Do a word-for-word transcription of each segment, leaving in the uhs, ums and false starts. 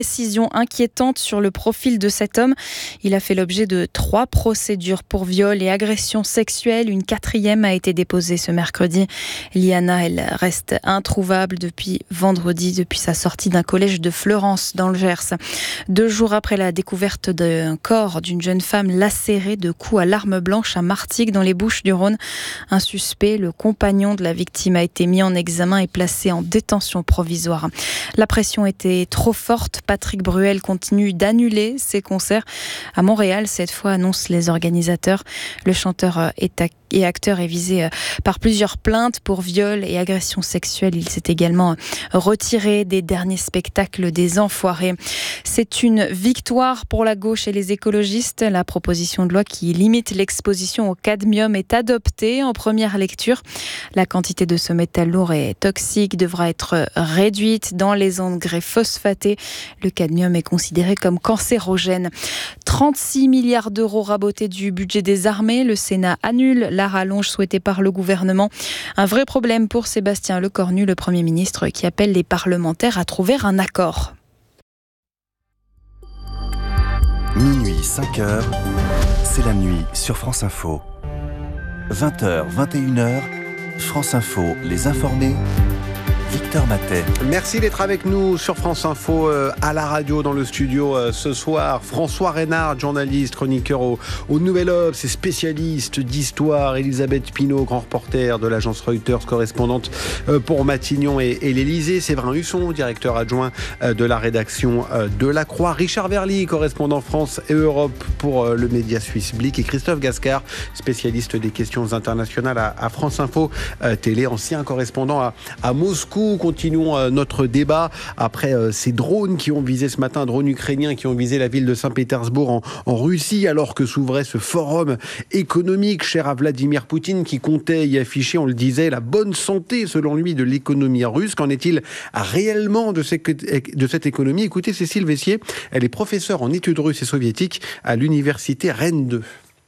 Décision inquiétante sur le profil de cet homme. Il a fait l'objet de trois procédures pour viol et agression sexuelle. Une quatrième a été déposée ce mercredi. Liana, elle reste introuvable depuis vendredi, depuis sa sortie d'un collège de Fleurance dans le Gers. Deux jours après la découverte d'un corps d'une jeune femme lacérée de coups à l'arme blanche à Martigues dans les Bouches-du-Rhône, un suspect, le compagnon de la victime, a été mis en examen et placé en détention provisoire. La pression était trop forte. Patrick Bruel continue d'annuler ses concerts. À Montréal, cette fois, annoncent les organisateurs. Le chanteur est et acteur est visé par plusieurs plaintes pour viol et agression sexuelle. Il s'est également retiré des derniers spectacles des Enfoirés. C'est une victoire pour la gauche et les écologistes. La proposition de loi qui limite l'exposition au cadmium est adoptée en première lecture. La quantité de ce métal lourd et toxique devra être réduite dans les engrais phosphatés. Le cadmium est considéré comme cancérogène. trente-six milliards d'euros rabotés du budget des armées. Le Sénat annule la rallonge souhaitée par le gouvernement. Un vrai problème pour Sébastien Lecornu, le Premier ministre, qui appelle les parlementaires à trouver un accord. Minuit, cinq heures, c'est la nuit sur France Info. vingt heures, vingt et une heures, France Info, les informés. Victor Matet. Merci d'être avec nous sur France Info, euh, à la radio, dans le studio euh, ce soir. François Reynard, journaliste, chroniqueur au, au Nouvel Obs, et spécialiste d'histoire. Elisabeth Pinault, grand reporter de l'agence Reuters, correspondante euh, pour Matignon et, et l'Élysée. Séverin Husson, directeur adjoint euh, de la rédaction euh, de La Croix. Richard Verly, correspondant France et Europe pour euh, le média suisse Blick. Et Christophe Gascard, spécialiste des questions internationales à, à France Info euh, Télé, ancien correspondant à, à Moscou. Continuons euh, notre débat après euh, ces drones qui ont visé ce matin, drones ukrainiens qui ont visé la ville de Saint-Pétersbourg en, en Russie, alors que s'ouvrait ce forum économique cher à Vladimir Poutine, qui comptait y afficher, on le disait, la bonne santé selon lui de l'économie russe. Qu'en est-il réellement de, ces, de cette économie? Écoutez Cécile Vessier, elle est professeure en études russes et soviétiques à l'université Rennes deux.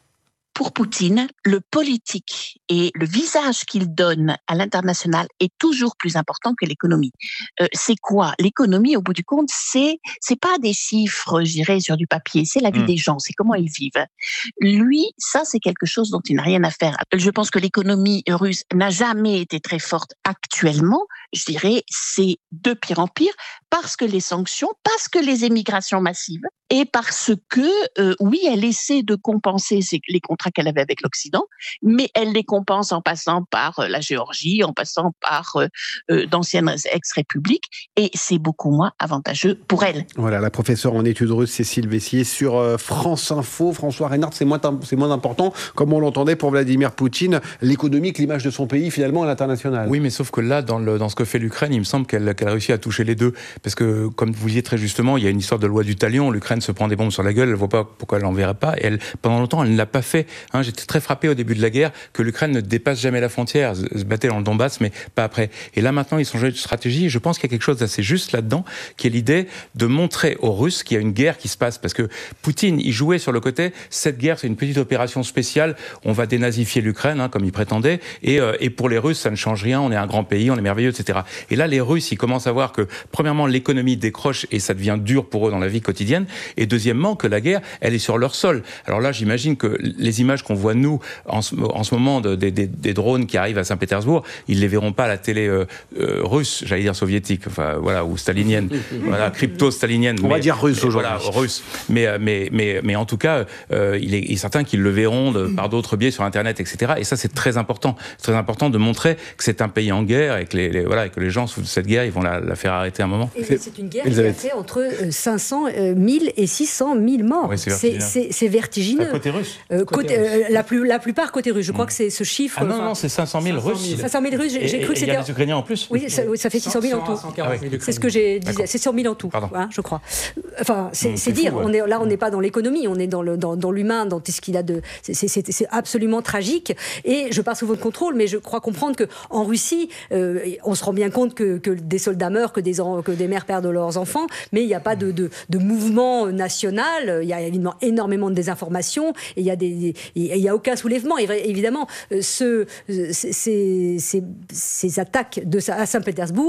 Pour Poutine, le politique et le visage qu'il donne à l'international est toujours plus important que l'économie. Euh, c'est quoi? L'économie, au bout du compte, c'est c'est pas des chiffres, je dirais, sur du papier, c'est la vie mmh. des gens, c'est comment ils vivent. Lui, ça, c'est quelque chose dont il n'a rien à faire. Je pense que l'économie russe n'a jamais été très forte actuellement. Je dirais, c'est de pire en pire parce que les sanctions, parce que les émigrations massives et parce que, euh, oui, elle essaie de compenser les contrats qu'elle avait avec l'Occident, mais elle les compense en passant par la Géorgie, en passant par euh, d'anciennes ex-républiques, et c'est beaucoup moins avantageux pour elle. Voilà, la professeure en études russes Cécile Vessier sur euh, France Info. François Reynard, c'est moins, c'est moins important, comme on l'entendait pour Vladimir Poutine, l'économique, l'image de son pays, finalement, à l'international. Oui, mais sauf que là, dans, le, dans ce que fait l'Ukraine, il me semble qu'elle, qu'elle a réussi à toucher les deux, parce que, comme vous disiez très justement, il y a une histoire de loi du talion. L'Ukraine se prend des bombes sur la gueule, elle ne voit pas pourquoi elle l'enverrait pas, et elle, pendant longtemps, elle ne l'a pas fait. Hein, j'étais très frappé au début de la guerre que l'Ukraine ne dépasse jamais la frontière, se battait dans le Donbass, mais pas après. Et là, maintenant, ils sont changés de stratégie, et je pense qu'il y a quelque chose d'assez juste là-dedans, qui est l'idée de montrer aux Russes qu'il y a une guerre qui se passe, parce que Poutine, il jouait sur le côté, cette guerre, c'est une petite opération spéciale, on va dénazifier l'Ukraine, hein, comme il prétendait, et, euh, et pour les Russes, ça ne change rien, on est un grand pays, on est merveilleux, et cetera. Et là, les Russes, ils commencent à voir que, premièrement, l'économie décroche, et ça devient dur pour eux dans la vie quotidienne, et deuxièmement, que la guerre, elle est sur leur sol. Alors là, j'imagine que les images qu'on voit, nous, en ce, en ce moment, de, de, de, des drones qui arrivent à Saint-Pétersbourg, ils ne les verront pas à la télé euh, euh, russe, j'allais dire soviétique, enfin, voilà, ou stalinienne, voilà, crypto-stalinienne. On mais, va dire russe mais, aujourd'hui. Voilà, russe. Mais, mais, mais, mais en tout cas, euh, il, est, il est certain qu'ils le verront de, par d'autres biais sur Internet, et cetera. Et ça, c'est très important. C'est très important de montrer que c'est un pays en guerre et que les, les, voilà, et que les gens, sous cette guerre, ils vont la, la faire arrêter un moment. Et c'est une guerre Elisabeth. Qui a fait entre cinq cent mille et six cent mille morts. Oui, c'est vertigineux. C'est, c'est, c'est vertigineux. À côté russe. Euh, côté côté, russe. Euh, la, plus, la plupart côté russe. Je crois mmh. que c'est ce chiffre. Ah non, non, c'est cinq cent mille Russes. cinq cent mille Russes, j'ai, j'ai cru et, que c'était. Il y a des Ukrainiens en plus. Oui, ça, ça fait six cent mille en tout. Ah oui. C'est ce que j'ai dit. C'est cent mille en tout, hein, je crois. Enfin, c'est, mmh, c'est, c'est dire, fou, ouais. on est, là, on n'est pas dans l'économie, on est dans, le, dans, dans l'humain, dans tout ce qu'il a de. C'est, c'est, c'est, c'est absolument tragique. Et je passe sous votre contrôle, mais je crois comprendre qu'en Russie, euh, on se rend bien compte que, que des soldats meurent, que des, que des mères perdent leurs enfants, mais il n'y a pas de, de, de mouvement national. Il y a évidemment énormément de désinformation et il y a des, il y a aucun soulèvement. Et évidemment, ce, ces, ces, ces attaques de, à Saint-Pétersbourg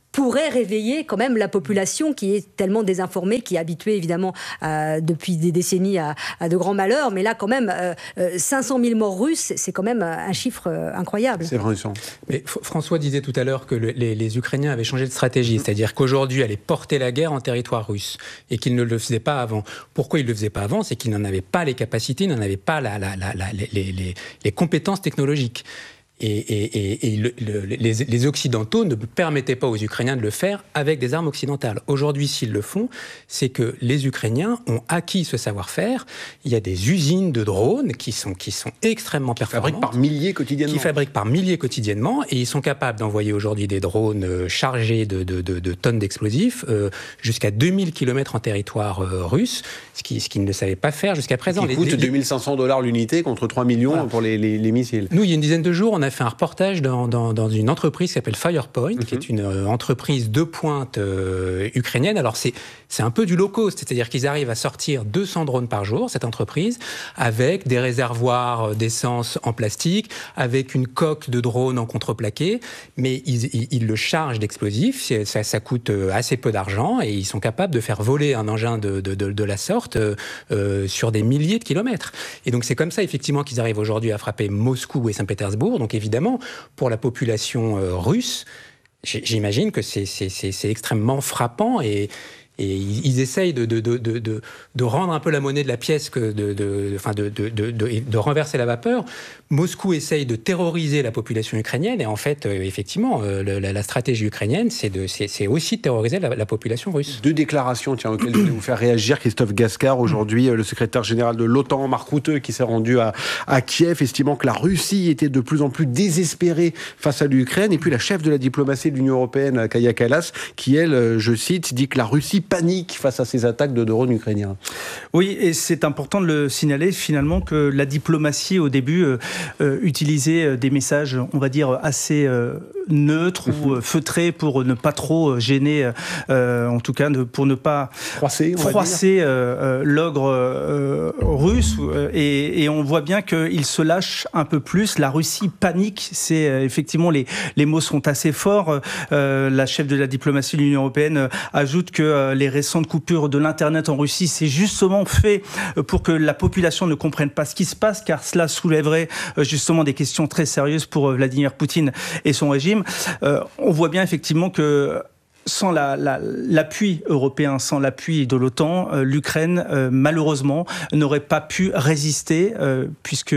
pourrait réveiller quand même la population qui est tellement désinformée, qui est habituée évidemment à, depuis des décennies à, à de grands malheurs. Mais là, quand même, euh, cinq cent mille morts russes, c'est quand même un chiffre euh, incroyable. C'est vrai. Mais François disait tout à l'heure que le, les, les Ukrainiens avaient changé de stratégie, mmh. c'est-à-dire qu'aujourd'hui, allaient porter la guerre en territoire russe et qu'ils ne le faisaient pas avant. Pourquoi ils ne le faisaient pas avant ? C'est qu'ils n'en avaient pas les capacités, ils n'en avaient pas la, la, la, la, les, les, les compétences technologiques. Et, et, et, et le, le, les, les Occidentaux ne permettaient pas aux Ukrainiens de le faire avec des armes occidentales. Aujourd'hui, s'ils le font, c'est que les Ukrainiens ont acquis ce savoir-faire. Il y a des usines de drones qui sont, qui sont extrêmement performantes. Qui fabriquent par milliers quotidiennement. Qui fabriquent par milliers quotidiennement. Et ils sont capables d'envoyer aujourd'hui des drones chargés de, de, de, de tonnes d'explosifs euh, jusqu'à deux mille kilomètres en territoire euh, russe, ce qu'ils ce qui ne le savaient pas faire jusqu'à présent. Qui coûte deux mille cinq cents dollars l'unité contre trois millions voilà. pour les, les, les missiles. Nous, il y a une dizaine de jours, on a fait un reportage dans, dans, dans une entreprise qui s'appelle Firepoint, mm-hmm. qui est une euh, entreprise de pointe euh, ukrainienne. Alors, c'est, c'est un peu du low cost, c'est-à-dire qu'ils arrivent à sortir deux cents drones par jour, cette entreprise, avec des réservoirs d'essence en plastique, avec une coque de drone en contreplaqué, mais ils, ils, ils le chargent d'explosifs, ça, ça coûte assez peu d'argent, et ils sont capables de faire voler un engin de, de, de, de la sorte euh, sur des milliers de kilomètres. Et donc, c'est comme ça, effectivement, qu'ils arrivent aujourd'hui à frapper Moscou et Saint-Pétersbourg. Donc, évidemment, pour la population euh, russe, j'imagine que c'est, c'est, c'est, c'est extrêmement frappant et, et ils, ils essayent de, de, de, de, de, de rendre un peu la monnaie de la pièce, que de, de, enfin de, de, de, de, de renverser la vapeur. Moscou essaye de terroriser la population ukrainienne et en fait, euh, effectivement, euh, la, la stratégie ukrainienne, c'est, de, c'est, c'est aussi de terroriser la, la population russe. Deux déclarations, tiens, auxquelles je vais vous faire réagir. Christophe Gascard, aujourd'hui, le secrétaire général de l'OTAN, Marc Rutte, qui s'est rendu à, à Kiev, estimant que la Russie était de plus en plus désespérée face à l'Ukraine. Et puis la chef de la diplomatie de l'Union européenne, Kaja Kallas, qui, elle, je cite, dit que la Russie panique face à ces attaques de drones ukrainiens. Oui, et c'est important de le signaler, finalement, que la diplomatie, au début, euh, euh, utilisait des messages, on va dire, assez euh, neutres ou euh, feutrés pour ne pas trop gêner, euh, en tout cas, de, pour ne pas froisser, froisser euh, euh, l'ogre euh, russe. Et, et on voit bien qu'il se lâche un peu plus. La Russie panique. C'est, euh, effectivement, les, les mots sont assez forts. Euh, la chef de la diplomatie de l'Union européenne euh, ajoute que euh, les récentes coupures de l'Internet en Russie, c'est justement fait pour que la population ne comprenne pas ce qui se passe, car cela soulèverait justement des questions très sérieuses pour Vladimir Poutine et son régime. Euh, on voit bien effectivement que sans la, la, l'appui européen, sans l'appui de l'OTAN, euh, l'Ukraine, euh, malheureusement, n'aurait pas pu résister, euh, puisque...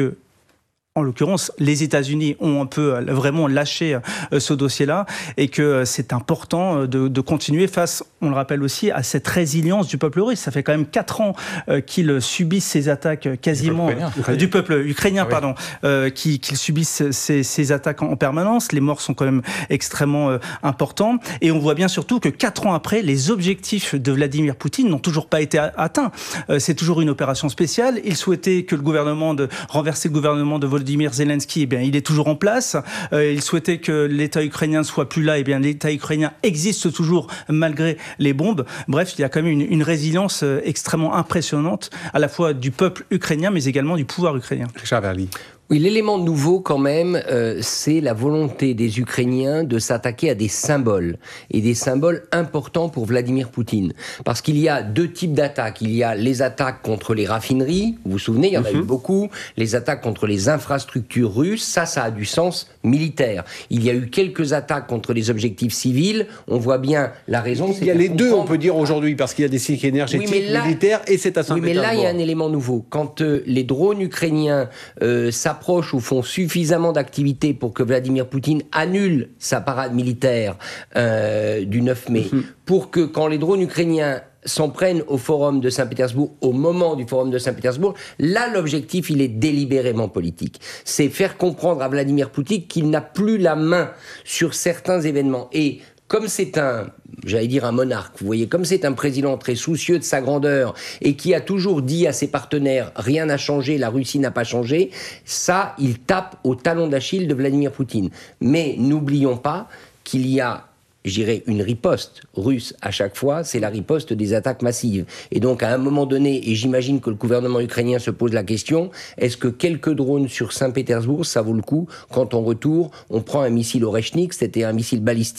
En l'occurrence, les États-Unis ont un peu vraiment lâché ce dossier-là et que c'est important de, de continuer face, on le rappelle aussi, à cette résilience du peuple russe. Ça fait quand même quatre ans qu'ils subissent ces attaques quasiment... Du peuple ukrainien, du peuple ukrainien ah oui. pardon, euh, qu'ils, qu'ils subissent ces, ces attaques en permanence. Les morts sont quand même extrêmement euh, importants. Et on voit bien surtout que quatre ans après, les objectifs de Vladimir Poutine n'ont toujours pas été atteints. Euh, c'est toujours une opération spéciale. Il souhaitait que le gouvernement de renverser le gouvernement de Volodymyr Volodymyr Zelensky, eh bien, il est toujours en place. Euh, il souhaitait que l'État ukrainien ne soit plus là. Eh bien, l'État ukrainien existe toujours malgré les bombes. Bref, il y a quand même une, une résilience extrêmement impressionnante, à la fois du peuple ukrainien, mais également du pouvoir ukrainien. Richard Verly. Oui, l'élément nouveau quand même, euh, c'est la volonté des Ukrainiens de s'attaquer à des symboles, et des symboles importants pour Vladimir Poutine. Parce qu'il y a deux types d'attaques. Il y a les attaques contre les raffineries, vous vous souvenez, il y en a mm-hmm. eu beaucoup, les attaques contre les infrastructures russes, ça, ça a du sens militaire. Il y a eu quelques attaques contre les objectifs civils, on voit bien la raison. Il y a les deux, on peut dire aujourd'hui, parce qu'il y a des cycles énergétiques, oui, là, militaires, et c'est à Saint-Pétersbourg. Oui, mais là, il y a un élément nouveau. Quand euh, les drones ukrainiens euh, s'approchent ou font suffisamment d'activités pour que Vladimir Poutine annule sa parade militaire euh, du neuf mai, mmh. pour que quand les drones ukrainiens s'en prennent au forum de Saint-Pétersbourg, au moment du forum de Saint-Pétersbourg, là, l'objectif, il est délibérément politique. C'est faire comprendre à Vladimir Poutine qu'il n'a plus la main sur certains événements. Et comme c'est un, j'allais dire un monarque, vous voyez, comme c'est un président très soucieux de sa grandeur et qui a toujours dit à ses partenaires « rien n'a changé, la Russie n'a pas changé », ça, il tape au talon d'Achille de Vladimir Poutine. Mais n'oublions pas qu'il y a, je dirais, une riposte russe à chaque fois, c'est la riposte des attaques massives. Et donc, à un moment donné, et j'imagine que le gouvernement ukrainien se pose la question, est-ce que quelques drones sur Saint-Pétersbourg, ça vaut le coup? Quand on retourne, on prend un missile Oreshnik, c'était un missile balistique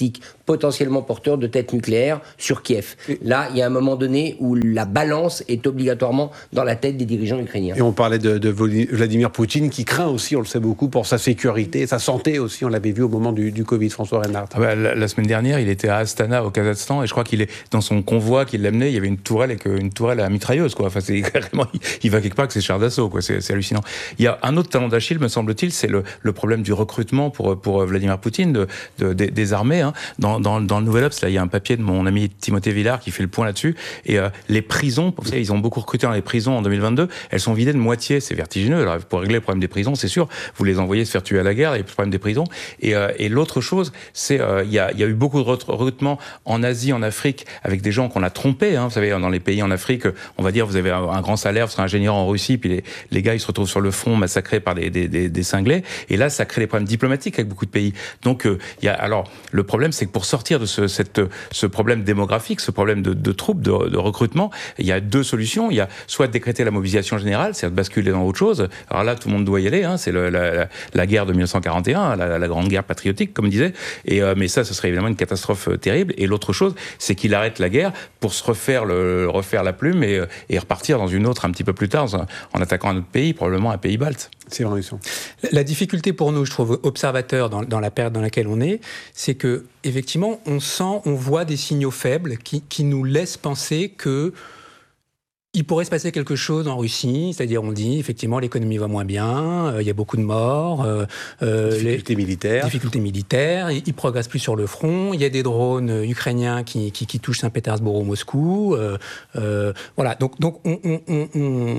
potentiellement porteur de têtes nucléaires sur Kiev. Là, il y a un moment donné où la balance est obligatoirement dans la tête des dirigeants ukrainiens. Et on parlait de, de Vladimir Poutine qui craint aussi, on le sait beaucoup, pour sa sécurité, sa santé aussi, on l'avait vu au moment du, du Covid, François Reynard. Ah bah, la, la semaine dernière, il était à Astana, au Kazakhstan, et je crois qu'il est dans son convoi qui l'amenait, il y avait une tourelle, avec une tourelle à mitrailleuse, quoi. Enfin, c'est carrément, il, il va quelque part avec ses chars d'assaut, quoi. C'est, c'est hallucinant. Il y a un autre talon d'Achille, me semble-t-il, c'est le, le problème du recrutement pour, pour Vladimir Poutine, de, de, de, des armées. Hein. Dans, dans, dans le Nouvel Obs, là, il y a un papier de mon ami Timothée Villard qui fait le point là-dessus, et euh, les prisons, vous savez, ils ont beaucoup recruté dans les prisons en deux mille vingt-deux, elles sont vidées de moitié, c'est vertigineux. Alors, pour régler le problème des prisons, c'est sûr, vous les envoyez se faire tuer à la guerre, il y a plus de problème des prisons. Et, euh, et l'autre chose, c'est euh, il y, a, il y a eu beaucoup de recrutement en Asie, en Afrique, avec des gens qu'on a trompés. Hein, vous savez, dans les pays en Afrique, on va dire, vous avez un, un grand salaire, vous serez ingénieur en Russie, puis les, les gars, ils se retrouvent sur le front, massacrés par des, des, des, des cinglés. Et là, ça crée des problèmes diplomatiques avec beaucoup de pays. Donc, euh, il y a, alors, le problème, c'est que pour sortir de ce, cette, ce problème démographique, ce problème de, de troupes, de, de recrutement, il y a deux solutions. Il y a soit décréter la mobilisation générale, c'est-à-dire de basculer dans autre chose. Alors là, tout le monde doit y aller. Hein, c'est le, la, la guerre de mille neuf cent quarante et un, la, la grande guerre patriotique, comme disait. Et euh, mais ça, ce serait évidemment une catastrophe euh, terrible. Et l'autre chose, c'est qu'il arrête la guerre pour se refaire le refaire la plume et, et repartir dans une autre un petit peu plus tard, en, en attaquant un autre pays, probablement un pays balte. C'est vrai. La difficulté pour nous, je trouve, observateurs dans, dans la période dans laquelle on est, c'est que effectivement, on sent, on voit des signaux faibles qui, qui nous laissent penser que il pourrait se passer quelque chose en Russie, c'est-à-dire on dit effectivement l'économie va moins bien, il euh, y a beaucoup de morts, euh, difficultés les, militaires, difficultés militaires, ils, ils progressent plus sur le front, il y a des drones ukrainiens qui, qui, qui touchent Saint-Pétersbourg ou Moscou, euh, euh, voilà. Donc, donc on, on, on, on,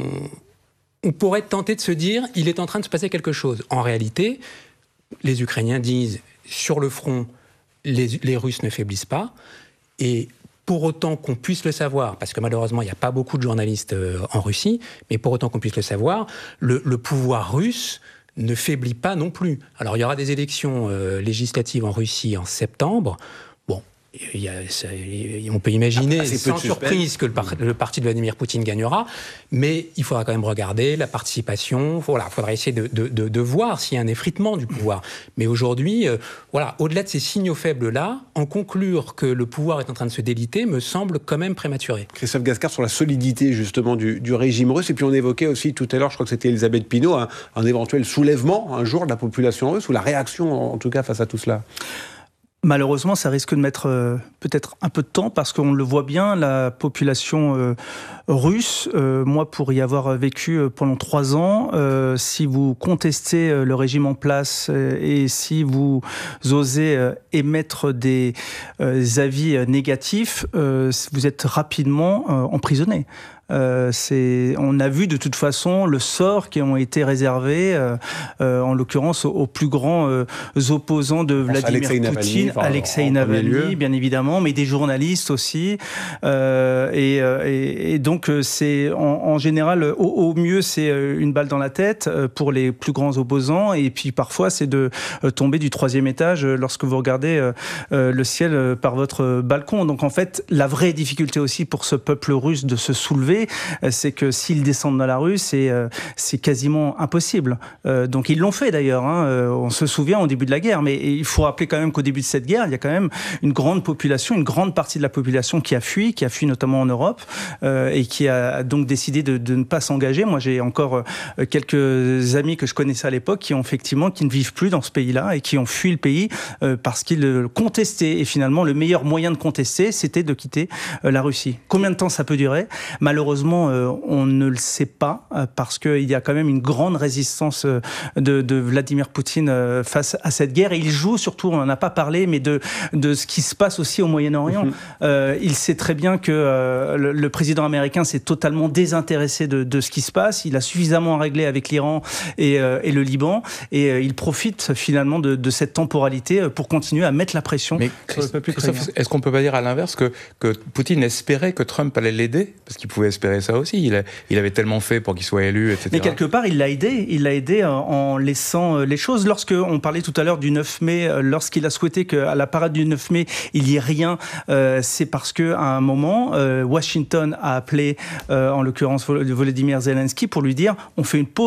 on pourrait tenter de se dire il est en train de se passer quelque chose. En réalité, les Ukrainiens disent sur le front les, les Russes ne faiblissent pas et pour autant qu'on puisse le savoir, parce que malheureusement, il n'y a pas beaucoup de journalistes euh, en Russie, mais pour autant qu'on puisse le savoir, le, le pouvoir russe ne faiblit pas non plus. Alors, il y aura des élections euh, législatives en Russie en septembre. Bon, il y a, ça, on peut imaginer ah, sans surprise que le, par, le parti de Vladimir Poutine gagnera, mais il faudra quand même regarder la participation. Voilà, il faudra essayer de, de, de, de voir s'il y a un effritement du pouvoir. Mais aujourd'hui, euh, voilà, au-delà de ces signaux faibles-là, en conclure que le pouvoir est en train de se déliter me semble quand même prématuré. Christophe Gascard, sur la solidité justement du, du régime russe, et puis on évoquait aussi tout à l'heure, je crois que c'était Elisabeth Pinault, un, un éventuel soulèvement un jour de la population russe, ou la réaction en tout cas face à tout cela. Malheureusement, ça risque de mettre euh, peut-être un peu de temps parce qu'on le voit bien, la population euh, russe, euh, moi pour y avoir vécu pendant trois ans, euh, si vous contestez euh, le régime en place euh, et si vous osez euh, émettre des euh, avis euh, négatifs, euh, vous êtes rapidement euh, emprisonné. Euh, c'est, on a vu de toute façon le sort qui ont été réservés, euh, euh, en l'occurrence aux, aux plus grands euh, opposants de Vladimir Alexei Poutine, Navalny, Alexei Navalny, bien évidemment, mais des journalistes aussi. Euh, et, et, et donc c'est en, en général, au, au mieux c'est une balle dans la tête pour les plus grands opposants, et puis parfois c'est de tomber du troisième étage lorsque vous regardez euh, le ciel par votre balcon. Donc en fait, la vraie difficulté aussi pour ce peuple russe de se soulever, c'est que s'ils descendent dans la rue, c'est, euh, c'est quasiment impossible. Euh, donc ils l'ont fait d'ailleurs, hein. Euh, on se souvient au début de la guerre, mais il faut rappeler quand même qu'au début de cette guerre, il y a quand même une grande population, une grande partie de la population qui a fui, qui a fui notamment en Europe, euh, et qui a donc décidé de, de ne pas s'engager. Moi j'ai encore euh, quelques amis que je connaissais à l'époque qui ont effectivement, qui ne vivent plus dans ce pays-là et qui ont fui le pays euh, parce qu'ils contestaient. Et finalement, le meilleur moyen de contester, c'était de quitter euh, la Russie. Combien de temps ça peut durer ? Malheureusement, Malheureusement, euh, on ne le sait pas euh, parce qu'il y a quand même une grande résistance euh, de, de Vladimir Poutine euh, face à cette guerre. Et il joue surtout, on n'en a pas parlé, mais de, de ce qui se passe aussi au Moyen-Orient. Mm-hmm. Euh, il sait très bien que euh, le, le président américain s'est totalement désintéressé de, de ce qui se passe. Il a suffisamment à régler avec l'Iran et, euh, et le Liban. Et euh, il profite finalement de, de cette temporalité pour continuer à mettre la pression mais sur le peuple ukrainien. Est-ce qu'on peut pas dire à l'inverse que, que Poutine espérait que Trump allait l'aider ? Parce qu'il pouvait espérer ça aussi. Il, a, il avait tellement fait pour qu'il soit élu, et cetera. Mais quelque part, il l'a aidé. Il l'a aidé en laissant les choses. Lorsqu'on parlait tout à l'heure du neuf mai, lorsqu'il a souhaité qu'à la parade du neuf mai, il n'y ait rien, euh, c'est parce qu'à un moment, euh, Washington a appelé, euh, en l'occurrence Volodymyr Zelensky, pour lui dire on fait une pause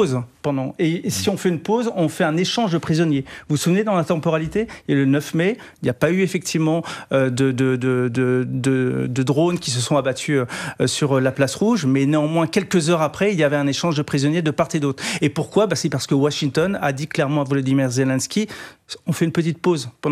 pendant. Et si on fait une pause, on fait un échange de prisonniers. Vous vous souvenez dans la temporalité ? Et le neuf mai, il n'y a pas eu effectivement euh, de, de, de, de, de, de drones qui se sont abattus euh, sur la place Rouge, mais néanmoins, quelques heures après, il y avait un échange de prisonniers de part et d'autre. Et pourquoi ? Bah, c'est parce que Washington a dit clairement à Volodymyr Zelensky, on fait une petite pause.